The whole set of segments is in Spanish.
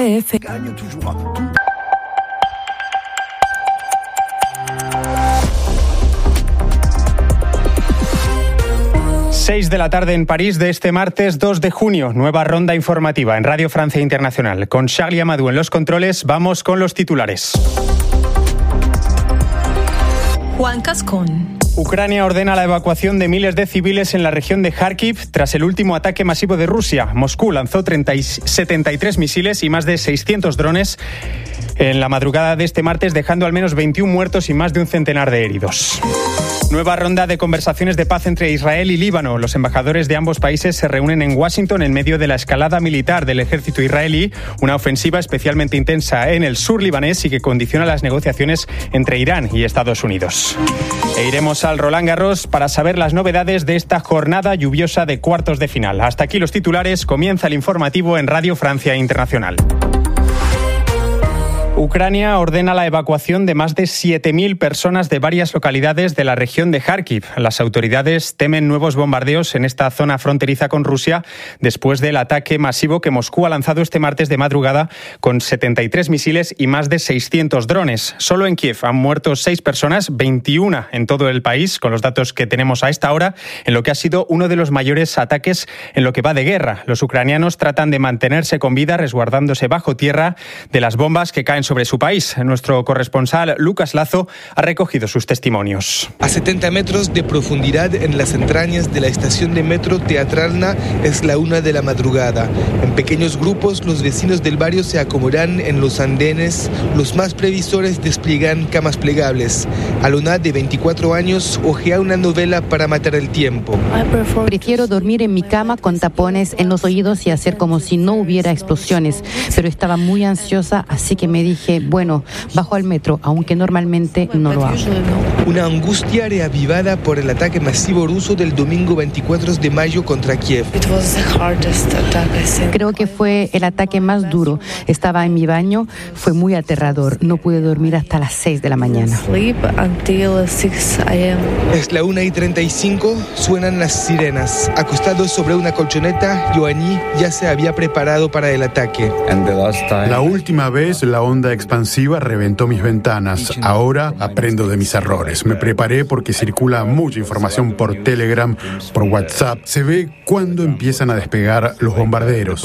RCF. 6 de la tarde en París de este martes 2 de junio. Nueva ronda informativa en Radio Francia Internacional. Con Charlie Amadou en los controles, vamos con los titulares. Juan Cascón. Ucrania ordena la evacuación de miles de civiles en la región de Kharkiv tras el último ataque masivo de Rusia. Moscú lanzó 73 misiles y más de 600 drones en la madrugada de este martes, dejando al menos 21 muertos y más de un centenar de heridos. Nueva ronda de conversaciones de paz entre Israel y Líbano. Los embajadores de ambos países se reúnen en Washington en medio de la escalada militar del ejército israelí, una ofensiva especialmente intensa en el sur libanés y que condiciona las negociaciones entre Irán y Estados Unidos. E iremos al Roland Garros para saber las novedades de esta jornada lluviosa de cuartos de final. Hasta aquí los titulares. Comienza el informativo en Radio Francia Internacional. Ucrania ordena la evacuación de más de 7.000 personas de varias localidades de la región de Kharkiv. Las autoridades temen nuevos bombardeos en esta zona fronteriza con Rusia después del ataque masivo que Moscú ha lanzado este martes de madrugada con 73 misiles y más de 600 drones. Solo en Kiev han muerto 6 personas, 21 en todo el país, con los datos que tenemos a esta hora, en lo que ha sido uno de los mayores ataques en lo que va de guerra. Los ucranianos tratan de mantenerse con vida resguardándose bajo tierra de las bombas que caen sobre su país. Nuestro corresponsal Lucas Lazo ha recogido sus testimonios. A 70 metros de profundidad en las entrañas de la estación de metro Teatralna es la 1 de la madrugada. En pequeños grupos los vecinos del barrio se acomodan en los andenes. Los más previsores despliegan camas plegables. Alona, de 24 años, hojea una novela para matar el tiempo. Prefiero dormir en mi cama con tapones en los oídos y hacer como si no hubiera explosiones, pero estaba muy ansiosa, así que me dije, bueno, bajo al metro, aunque normalmente no lo hago. Una angustia reavivada por el ataque masivo ruso del domingo 24 de mayo contra Kiev. Creo que fue el ataque más duro. Estaba en mi baño, fue muy aterrador. No pude dormir hasta las 6 de la mañana. Es la 1:35, suenan las sirenas. Acostado sobre una colchoneta, Ioanni ya se había preparado para el ataque. La última vez la onda expansiva reventó mis ventanas. Ahora aprendo de mis errores. Me preparé porque circula mucha información por Telegram, por WhatsApp. Se ve cuándo empiezan a despegar los bombarderos.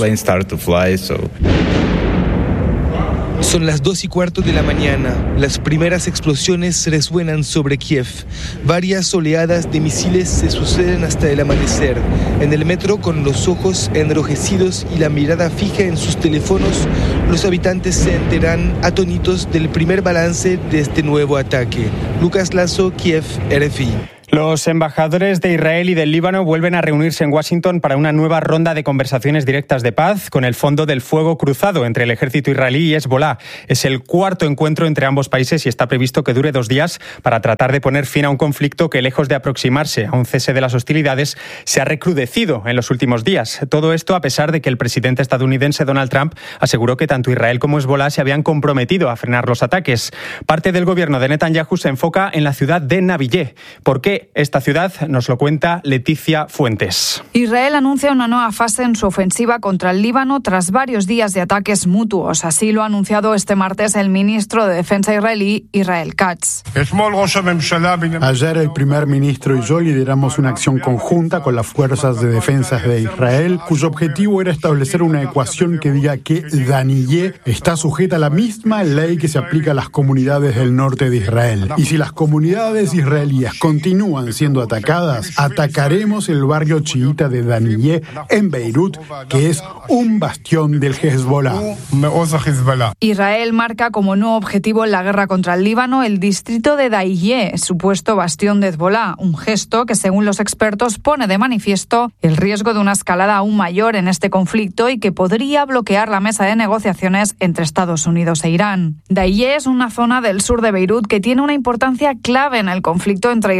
Son las 2:15 de la mañana. Las primeras explosiones resuenan sobre Kiev. Varias oleadas de misiles se suceden hasta el amanecer. En el metro, con los ojos enrojecidos y la mirada fija en sus teléfonos, los habitantes se enteran atónitos del primer balance de este nuevo ataque. Lucas Lazo, Kiev, RFI. Los embajadores de Israel y del Líbano vuelven a reunirse en Washington para una nueva ronda de conversaciones directas de paz con el fondo del fuego cruzado entre el ejército israelí y Hezbolá. Es el cuarto encuentro entre ambos países y está previsto que dure 2 días para tratar de poner fin a un conflicto que, lejos de aproximarse a un cese de las hostilidades, se ha recrudecido en los últimos días. Todo esto a pesar de que el presidente estadounidense Donald Trump aseguró que tanto Israel como Hezbolá se habían comprometido a frenar los ataques. Parte del gobierno de Netanyahu se enfoca en la ciudad de Nabillé. ¿Por qué esta ciudad? Nos lo cuenta Leticia Fuentes. Israel anuncia una nueva fase en su ofensiva contra el Líbano tras varios días de ataques mutuos. Así lo ha anunciado este martes el ministro de Defensa israelí, Israel Katz. Ayer el primer ministro y yo lideramos una acción conjunta con las fuerzas de defensa de Israel, cuyo objetivo era establecer una ecuación que diga que Daniyeh está sujeta a la misma ley que se aplica a las comunidades del norte de Israel. Y si las comunidades israelíes continúan siendo atacadas, atacaremos el barrio chiita de Daniyeh en Beirut, que es un bastión del Hezbolá. Israel marca como nuevo objetivo en la guerra contra el Líbano el distrito de Daniyeh, supuesto bastión de Hezbolá, un gesto que, según los expertos, pone de manifiesto el riesgo de una escalada aún mayor en este conflicto y que podría bloquear la mesa de negociaciones entre Estados Unidos e Irán. Daniyeh es una zona del sur de Beirut que tiene una importancia clave en el conflicto entre Israel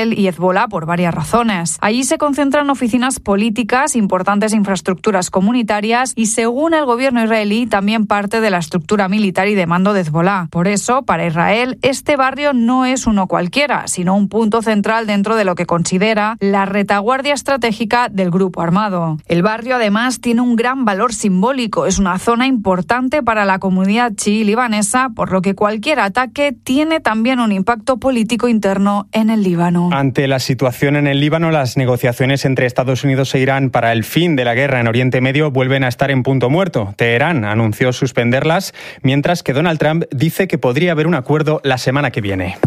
Israel y Hezbolá por varias razones. Allí se concentran oficinas políticas, importantes infraestructuras comunitarias y, según el gobierno israelí, también parte de la estructura militar y de mando de Hezbolá. Por eso, para Israel, este barrio no es uno cualquiera, sino un punto central dentro de lo que considera la retaguardia estratégica del grupo armado. El barrio, además, tiene un gran valor simbólico. Es una zona importante para la comunidad chií libanesa, por lo que cualquier ataque tiene también un impacto político interno en el Líbano. Ante la situación en el Líbano, las negociaciones entre Estados Unidos e Irán para el fin de la guerra en Oriente Medio vuelven a estar en punto muerto. Teherán anunció suspenderlas, mientras que Donald Trump dice que podría haber un acuerdo la semana que viene.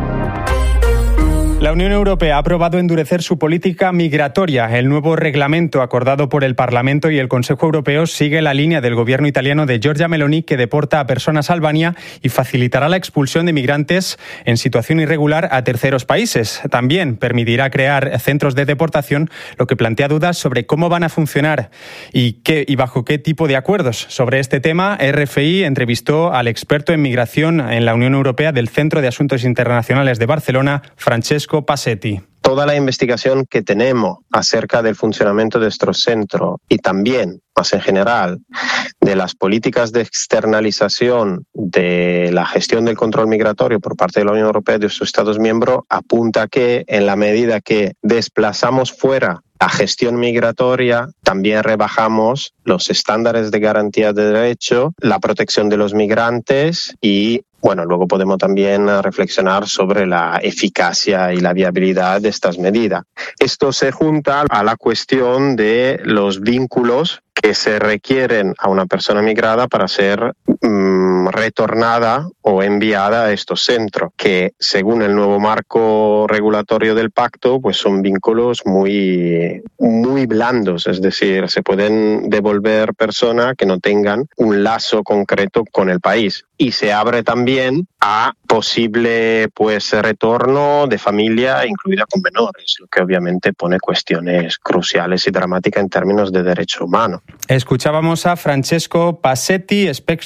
La Unión Europea ha aprobado endurecer su política migratoria. El nuevo reglamento acordado por el Parlamento y el Consejo Europeo sigue la línea del gobierno italiano de Giorgia Meloni, que deporta a personas a Albania y facilitará la expulsión de migrantes en situación irregular a terceros países. También permitirá crear centros de deportación, lo que plantea dudas sobre cómo van a funcionar y bajo qué tipo de acuerdos. Sobre este tema, RFI entrevistó al experto en migración en la Unión Europea del Centro de Asuntos Internacionales de Barcelona, Francesco Passetti. Toda la investigación que tenemos acerca del funcionamiento de nuestro centro y también, más en general, de las políticas de externalización de la gestión del control migratorio por parte de la Unión Europea y de sus Estados miembros apunta que en la medida que desplazamos fuera la gestión migratoria, también rebajamos los estándares de garantía de derecho, la protección de los migrantes y luego podemos también reflexionar sobre la eficacia y la viabilidad de estas medidas. Esto se junta a la cuestión de los vínculos que se requieren a una persona migrada para ser retornada o enviada a estos centros, que según el nuevo marco regulatorio del pacto, pues son vínculos muy blandos, es decir, se pueden devolver personas que no tengan un lazo concreto con el país. Y se abre también a posible retorno de familia incluida con menores, lo que obviamente pone cuestiones cruciales y dramáticas en términos de derecho humano. Escuchábamos a Francesco Passetti,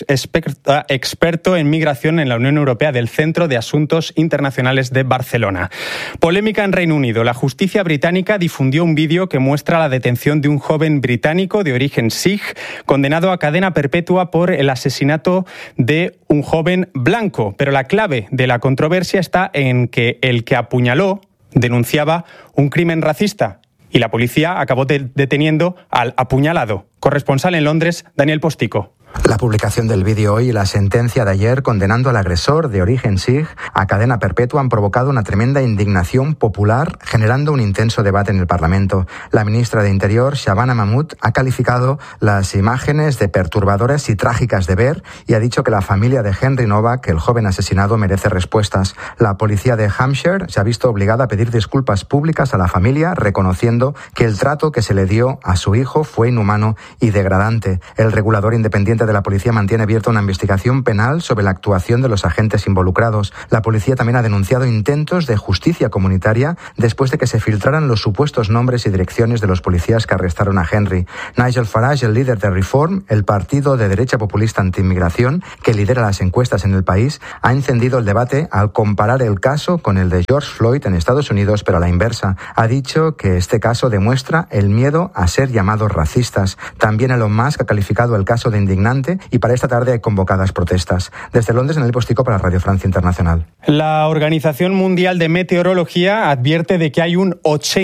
experto en migración en la Unión Europea del Centro de Asuntos Internacionales de Barcelona. Polémica en Reino Unido. La justicia británica difundió un vídeo que muestra la detención de un joven británico de origen sikh condenado a cadena perpetua por el asesinato de un joven blanco. Pero la clave de la controversia está en que el que apuñaló denunciaba un crimen racista y la policía acabó deteniendo al apuñalado. Corresponsal en Londres, Daniel Postico. La publicación del vídeo hoy y la sentencia de ayer condenando al agresor de origen sikh a cadena perpetua han provocado una tremenda indignación popular, generando un intenso debate en el Parlamento. La ministra de Interior, Shabana Mahmood, ha calificado las imágenes de perturbadoras y trágicas de ver y ha dicho que la familia de Henry Novak, el joven asesinado, merece respuestas. La policía de Hampshire se ha visto obligada a pedir disculpas públicas a la familia, reconociendo que el trato que se le dio a su hijo fue inhumano y degradante. El regulador independiente de la policía mantiene abierta una investigación penal sobre la actuación de los agentes involucrados. La policía también ha denunciado intentos de justicia comunitaria después de que se filtraran los supuestos nombres y direcciones de los policías que arrestaron a Henry. Nigel Farage, el líder de Reform, el partido de derecha populista anti-inmigración que lidera las encuestas en el país, ha encendido el debate al comparar el caso con el de George Floyd en Estados Unidos, pero a la inversa. Ha dicho que este caso demuestra el miedo a ser llamados racistas. También Elon Musk ha calificado el caso de indignante y para esta tarde hay convocadas protestas. Desde Londres, Daniel Postico para Radio Francia Internacional. La Organización Mundial de Meteorología advierte de que hay un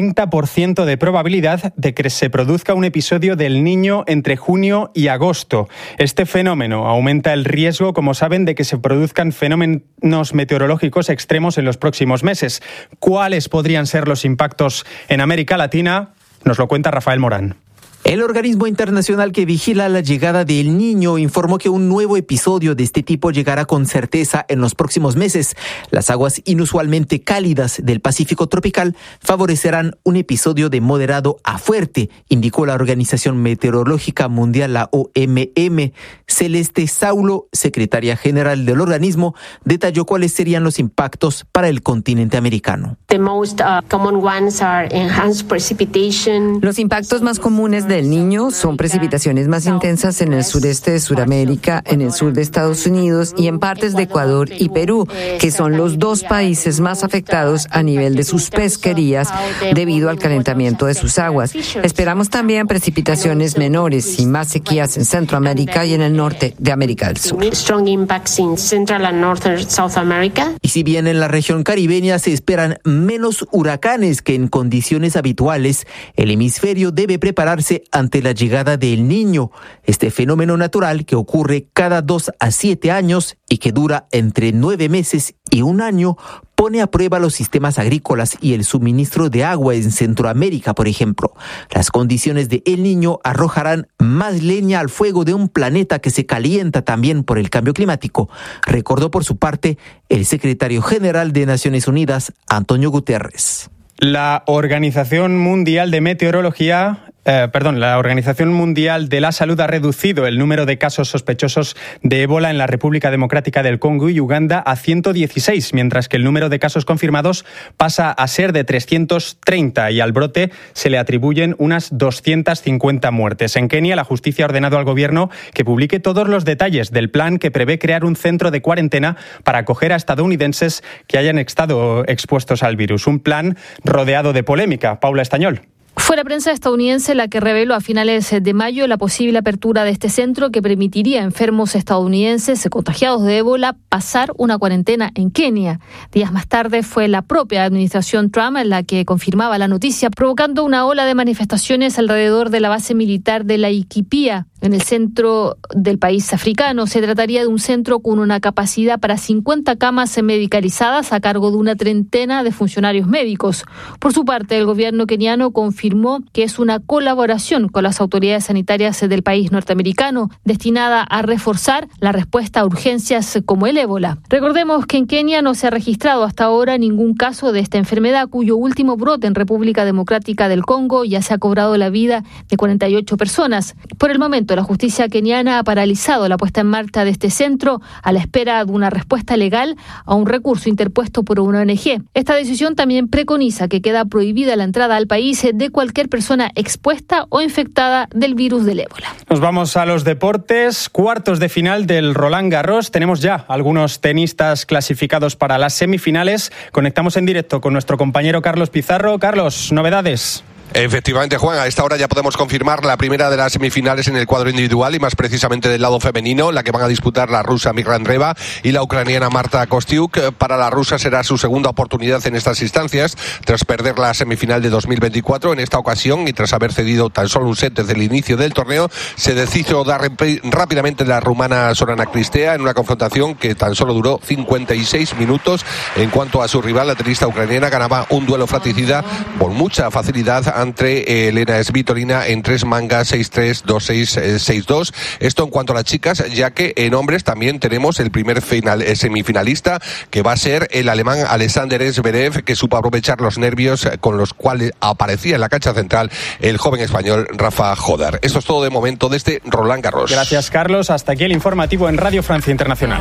80% de probabilidad de que se produzca un episodio del Niño entre junio y agosto. Este fenómeno aumenta el riesgo, como saben, de que se produzcan fenómenos meteorológicos extremos en los próximos meses. ¿Cuáles podrían ser los impactos en América Latina? Nos lo cuenta Rafael Morán. El organismo internacional que vigila la llegada del Niño informó que un nuevo episodio de este tipo llegará con certeza en los próximos meses. Las aguas inusualmente cálidas del Pacífico tropical favorecerán un episodio de moderado a fuerte, indicó la Organización Meteorológica Mundial, la OMM. Celeste Saulo, secretaria general del organismo, detalló cuáles serían los impactos para el continente americano. Los impactos más comunes del Niño son precipitaciones más intensas en el sureste de Sudamérica, en el sur de Estados Unidos y en partes de Ecuador y Perú, que son los dos países más afectados a nivel de sus pesquerías debido al calentamiento de sus aguas. Esperamos también precipitaciones menores y más sequías en Centroamérica y en el norte de América del Sur. Y si bien en la región caribeña se esperan menos huracanes que en condiciones habituales, el hemisferio debe prepararse ante la llegada del Niño, este fenómeno natural que ocurre cada 2 a 7 años y que dura entre 9 meses y 1 año, pone a prueba los sistemas agrícolas y el suministro de agua en Centroamérica, por ejemplo. Las condiciones de El Niño arrojarán más leña al fuego de un planeta que se calienta también por el cambio climático, recordó por su parte el secretario general de Naciones Unidas, Antonio Guterres. La Organización Mundial de la Organización Mundial de la Salud ha reducido el número de casos sospechosos de ébola en la República Democrática del Congo y Uganda a 116, mientras que el número de casos confirmados pasa a ser de 330 y al brote se le atribuyen unas 250 muertes. En Kenia, la justicia ha ordenado al gobierno que publique todos los detalles del plan que prevé crear un centro de cuarentena para acoger a estadounidenses que hayan estado expuestos al virus. Un plan rodeado de polémica. Paula Estañol. Fue la prensa estadounidense la que reveló a finales de mayo la posible apertura de este centro que permitiría a enfermos estadounidenses contagiados de ébola pasar una cuarentena en Kenia. Días más tarde fue la propia administración Trump la que confirmaba la noticia, provocando una ola de manifestaciones alrededor de la base militar de Laikipia, en el centro del país africano. Se trataría de un centro con una capacidad para 50 camas medicalizadas a cargo de una treintena de funcionarios médicos. Por su parte, el gobierno keniano confirmó que es una colaboración con las autoridades sanitarias del país norteamericano destinada a reforzar la respuesta a urgencias como el ébola. Recordemos que en Kenia no se ha registrado hasta ahora ningún caso de esta enfermedad, cuyo último brote en República Democrática del Congo ya se ha cobrado la vida de 48 personas. Por el momento, la justicia keniana ha paralizado la puesta en marcha de este centro a la espera de una respuesta legal a un recurso interpuesto por una ONG. Esta decisión también preconiza que queda prohibida la entrada al país de cualquier persona expuesta o infectada del virus del ébola. Nos vamos a los deportes. Cuartos de final del Roland Garros. Tenemos ya algunos tenistas clasificados para las semifinales. Conectamos en directo con nuestro compañero Carlos Pizarro. Carlos, novedades. Efectivamente, Juan, a esta hora ya podemos confirmar la primera de las semifinales en el cuadro individual y más precisamente del lado femenino, la que van a disputar la rusa Mirra Andreeva y la ucraniana Marta Kostyuk. Para la rusa será su segunda oportunidad en estas instancias, tras perder la semifinal de 2024. En esta ocasión, y tras haber cedido tan solo un set desde el inicio del torneo, se deshizo rápidamente la rumana Sorana Cristea en una confrontación que tan solo duró 56 minutos. En cuanto a su rival, la tenista ucraniana ganaba un duelo fratricida por mucha facilidad ante Elena Svitolina en 3 mangas, 6-3, 2-6, 6-2. Esto en cuanto a las chicas, ya que en hombres también tenemos el primer semifinalista, que va a ser el alemán Alexander Zverev, que supo aprovechar los nervios con los cuales aparecía en la cancha central el joven español Rafa Jodar. Esto es todo de momento desde Roland Garros. Gracias, Carlos. Hasta aquí el informativo en Radio Francia Internacional.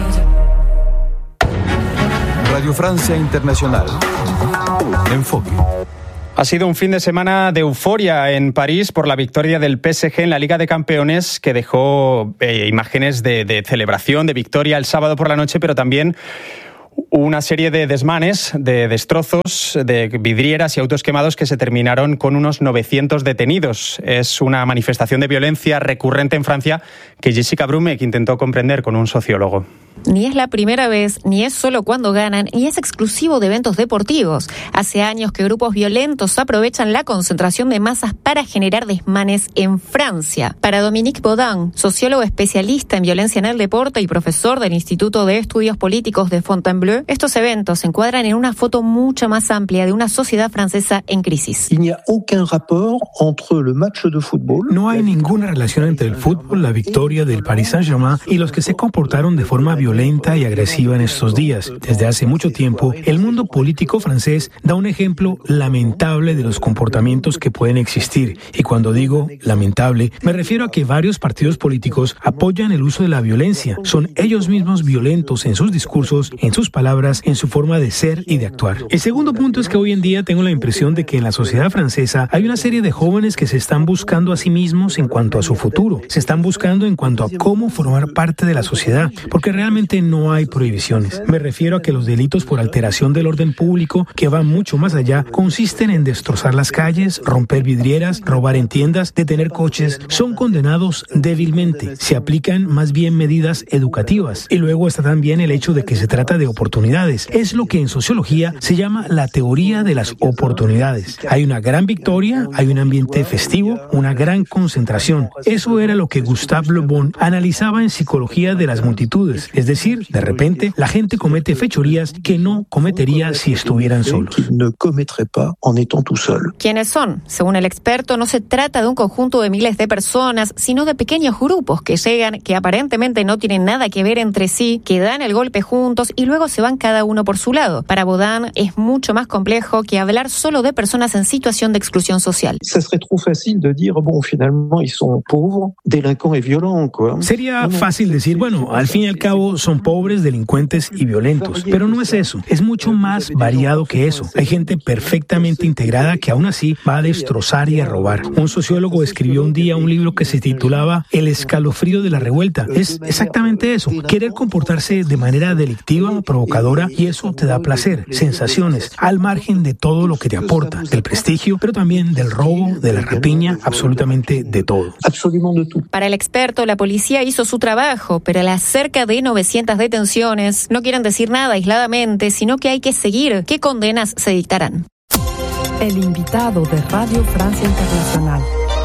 Radio Francia Internacional. Enfoque. Ha sido un fin de semana de euforia en París por la victoria del PSG en la Liga de Campeones, que dejó imágenes de celebración, de victoria el sábado por la noche, pero también una serie de desmanes, de destrozos, de vidrieras y autos quemados que se terminaron con unos 900 detenidos. Es una manifestación de violencia recurrente en Francia que Jessica Brumek intentó comprender con un sociólogo. Ni es la primera vez, ni es solo cuando ganan, ni es exclusivo de eventos deportivos. Hace años que grupos violentos aprovechan la concentración de masas para generar desmanes en Francia. Para Dominique Baudin, sociólogo especialista en violencia en el deporte y profesor del Instituto de Estudios Políticos de Fontainebleau, estos eventos se encuadran en una foto mucho más amplia de una sociedad francesa en crisis. No hay ninguna relación entre el fútbol, la victoria del Paris Saint-Germain y los que se comportaron de forma violenta violenta y agresiva en estos días. Desde hace mucho tiempo, el mundo político francés da un ejemplo lamentable de los comportamientos que pueden existir. Y cuando digo lamentable, me refiero a que varios partidos políticos apoyan el uso de la violencia. Son ellos mismos violentos en sus discursos, en sus palabras, en su forma de ser y de actuar. El segundo punto es que hoy en día tengo la impresión de que en la sociedad francesa hay una serie de jóvenes que se están buscando a sí mismos en cuanto a su futuro. Se están buscando en cuanto a cómo formar parte de la sociedad, porque realmente no hay prohibiciones. Me refiero a que los delitos por alteración del orden público, que van mucho más allá, consisten en destrozar las calles, romper vidrieras, robar en tiendas, detener coches. Son condenados débilmente. Se aplican más bien medidas educativas. Y luego está también el hecho de que se trata de oportunidades. Es lo que en sociología se llama la teoría de las oportunidades. Hay una gran victoria, hay un ambiente festivo, una gran concentración. Eso era lo que Gustave Le Bon analizaba en Psicología de las multitudes. Es decir, de repente, la gente comete fechorías que no cometería si estuvieran solos. ¿Quiénes son? Según el experto, no se trata de un conjunto de miles de personas, sino de pequeños grupos que llegan, que aparentemente no tienen nada que ver entre sí, que dan el golpe juntos y luego se van cada uno por su lado. Para Baudin es mucho más complejo que hablar solo de personas en situación de exclusión social. Sería fácil decir, bueno, al fin y al cabo son pobres, delincuentes y violentos, pero no es eso, es mucho más variado que eso. Hay gente perfectamente integrada que aún así va a destrozar y a robar. Un sociólogo escribió un día un libro que se titulaba El escalofrío de la revuelta. Es exactamente eso, querer comportarse de manera delictiva, provocadora, y eso te da placer, sensaciones, al margen de todo lo que te aporta, del prestigio, pero también del robo, de la rapiña, absolutamente de todo. Para el experto, la policía hizo su trabajo, pero las cerca de 900 detenciones no quieren decir nada aisladamente, sino que hay que seguir. ¿Qué condenas se dictarán? El invitado de Radio Francia Internacional.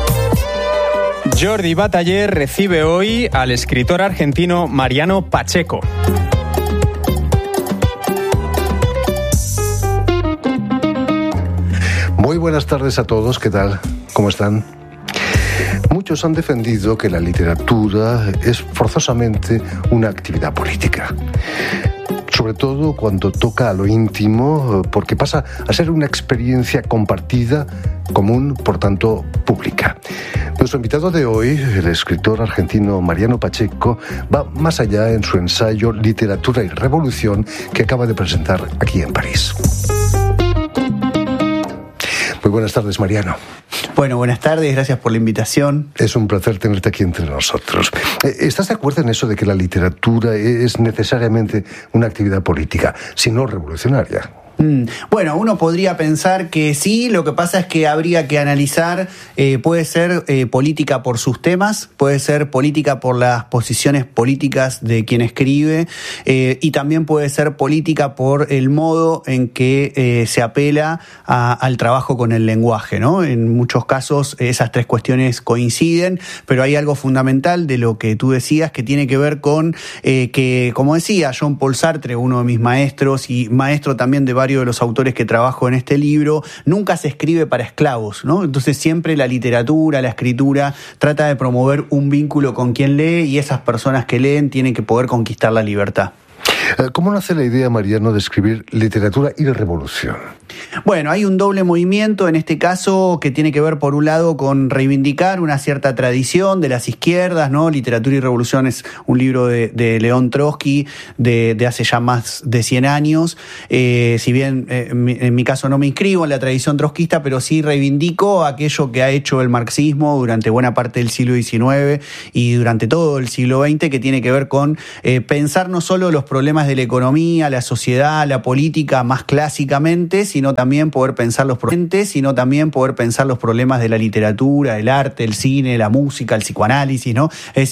Jordi Bataller recibe hoy al escritor argentino Mariano Pacheco. Muy buenas tardes a todos, ¿qué tal? ¿Cómo están? Muchos han defendido que la literatura es forzosamente una actividad política. Sobre todo cuando toca a lo íntimo, porque pasa a ser una experiencia compartida, común, por tanto, pública. Nuestro invitado de hoy, el escritor argentino Mariano Pacheco, va más allá en su ensayo Literatura y Revolución, que acaba de presentar aquí en París. Muy buenas tardes, Mariano. Bueno, buenas tardes, gracias por la invitación. Es un placer tenerte aquí entre nosotros. ¿Estás de acuerdo en eso de que la literatura es necesariamente una actividad política, si no revolucionaria? Bueno, uno podría pensar que sí, lo que pasa es que habría que analizar, puede ser política por sus temas, puede ser política por las posiciones políticas de quien escribe, y también puede ser política por el modo en que se apela al trabajo con el lenguaje, ¿no? En muchos casos esas tres cuestiones coinciden, pero hay algo fundamental de lo que tú decías que tiene que ver con que, como decía Jean-Paul Sartre, uno de mis maestros y maestro también de varios de los autores que trabajo en este libro, nunca se escribe para esclavos, ¿no? Entonces siempre la literatura, la escritura trata de promover un vínculo con quien lee y esas personas que leen tienen que poder conquistar la libertad. ¿Cómo nace la idea, Mariano, de escribir literatura y revolución? Bueno, hay un doble movimiento en este caso que tiene que ver, por un lado, con reivindicar una cierta tradición de las izquierdas, ¿no? Literatura y Revolución es un libro de León Trotsky de hace ya más de 100 años. Si bien en mi caso no me inscribo en la tradición trotskista, pero sí reivindico aquello que ha hecho el marxismo durante buena parte del siglo XIX y durante todo el siglo XX, que tiene que ver con pensar no solo los problemas de la economía, la sociedad, la política más clásicamente, sino también poder pensar los problemas de la literatura, el arte, el cine, la música, el psicoanálisis, ¿no? Es decir,